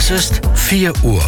Es ist 4 Uhr.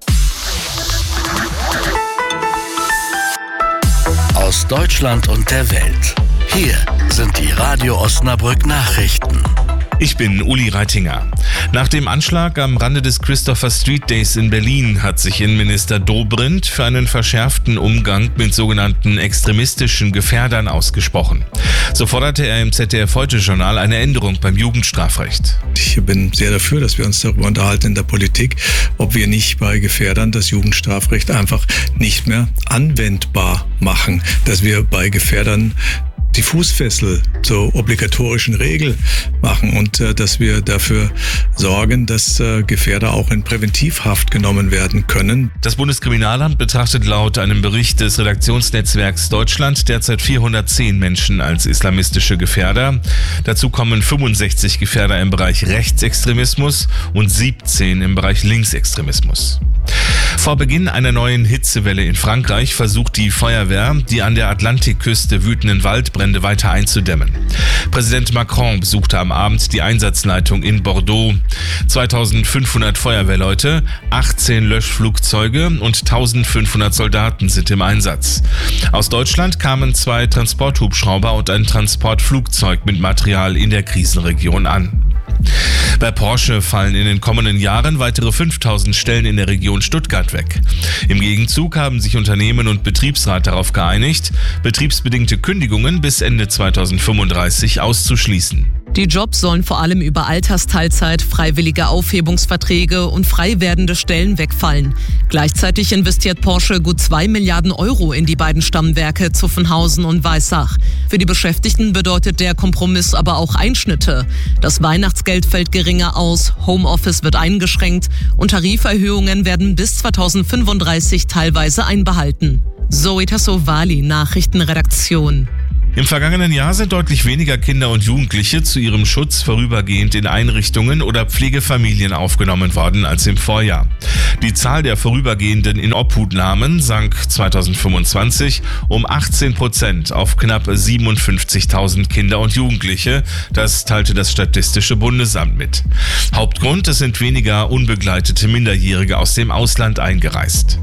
Aus Deutschland und der Welt. Hier sind die Radio Osnabrück Nachrichten. Ich bin Uli Reitinger. Nach dem Anschlag am Rande des Christopher Street Days in Berlin hat sich Innenminister Dobrindt für einen verschärften Umgang mit sogenannten extremistischen Gefährdern ausgesprochen. So forderte er im ZDF-Heute-Journal eine Änderung beim Jugendstrafrecht. Ich bin sehr dafür, dass wir uns darüber unterhalten in der Politik, ob wir nicht bei Gefährdern das Jugendstrafrecht einfach nicht mehr anwendbar machen, dass wir bei Gefährdern die Fußfessel zur obligatorischen Regel machen und dass wir dafür sorgen, dass Gefährder auch in Präventivhaft genommen werden können. Das Bundeskriminalamt betrachtet laut einem Bericht des Redaktionsnetzwerks Deutschland derzeit 410 Menschen als islamistische Gefährder. Dazu kommen 65 Gefährder im Bereich Rechtsextremismus und 17 im Bereich Linksextremismus. Vor Beginn einer neuen Hitzewelle in Frankreich versucht die Feuerwehr, die an der Atlantikküste wütenden Waldbrände weiter einzudämmen. Präsident Macron besuchte am Abend die Einsatzleitung in Bordeaux. 2500 Feuerwehrleute, 18 Löschflugzeuge und 1500 Soldaten sind im Einsatz. Aus Deutschland kamen 2 Transporthubschrauber und ein Transportflugzeug mit Material in der Krisenregion an. Bei Porsche fallen in den kommenden Jahren weitere 5000 Stellen in der Region Stuttgart weg. Im Gegenzug haben sich Unternehmen und Betriebsrat darauf geeinigt, betriebsbedingte Kündigungen bis Ende 2035 auszuschließen. Die Jobs sollen vor allem über Altersteilzeit, freiwillige Aufhebungsverträge und frei werdende Stellen wegfallen. Gleichzeitig investiert Porsche gut 2 Milliarden Euro in die beiden Stammwerke Zuffenhausen und Weissach. Für die Beschäftigten bedeutet der Kompromiss aber auch Einschnitte. Das Weihnachtsgeld fällt geringer aus, Homeoffice wird eingeschränkt und Tariferhöhungen werden bis 2035 teilweise einbehalten. Zoe Tassovali, Nachrichtenredaktion. Im vergangenen Jahr sind deutlich weniger Kinder und Jugendliche zu ihrem Schutz vorübergehend in Einrichtungen oder Pflegefamilien aufgenommen worden als im Vorjahr. Die Zahl der vorübergehenden Inobhutnahmen sank 2025 um 18% auf knapp 57.000 Kinder und Jugendliche. Das teilte das Statistische Bundesamt mit. Hauptgrund, es sind weniger unbegleitete Minderjährige aus dem Ausland eingereist.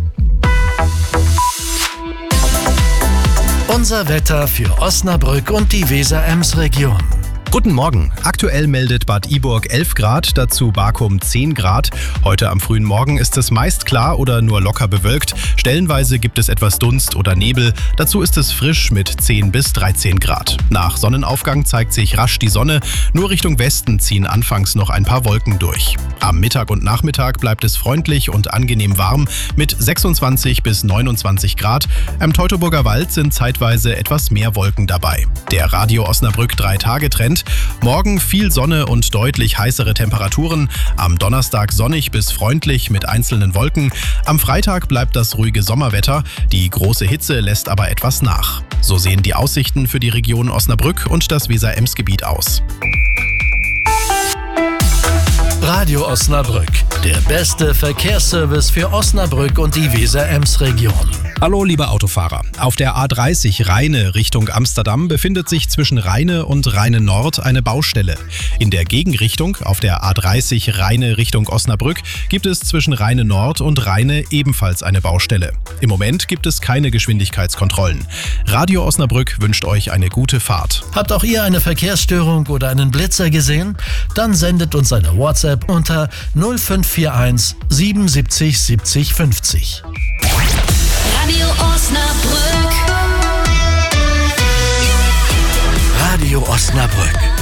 Unser Wetter für Osnabrück und die Weser-Ems-Region. Guten Morgen. Aktuell meldet Bad Iburg 11 Grad, dazu Barkum 10 Grad. Heute am frühen Morgen ist es meist klar oder nur locker bewölkt. Stellenweise gibt es etwas Dunst oder Nebel. Dazu ist es frisch mit 10 bis 13 Grad. Nach Sonnenaufgang zeigt sich rasch die Sonne. Nur Richtung Westen ziehen anfangs noch ein paar Wolken durch. Am Mittag und Nachmittag bleibt es freundlich und angenehm warm mit 26 bis 29 Grad. Am Teutoburger Wald sind zeitweise etwas mehr Wolken dabei. Der Radio Osnabrück 3-Tage-Trend. Morgen viel Sonne und deutlich heißere Temperaturen. Am Donnerstag sonnig bis freundlich mit einzelnen Wolken. Am Freitag bleibt das ruhige Sommerwetter. Die große Hitze lässt aber etwas nach. So sehen die Aussichten für die Region Osnabrück und das Weser-Ems-Gebiet aus. Radio Osnabrück, der beste Verkehrsservice für Osnabrück und die Weser-Ems-Region. Hallo liebe Autofahrer. Auf der A30 Rheine Richtung Amsterdam befindet sich zwischen Rheine und Rheine Nord eine Baustelle. In der Gegenrichtung auf der A30 Rheine Richtung Osnabrück gibt es zwischen Rheine Nord und Rheine ebenfalls eine Baustelle. Im Moment gibt es keine Geschwindigkeitskontrollen. Radio Osnabrück wünscht euch eine gute Fahrt. Habt auch ihr eine Verkehrsstörung oder einen Blitzer gesehen? Dann sendet uns eine WhatsApp unter 0541 77 70 50. Radio Osnabrück. Radio Osnabrück.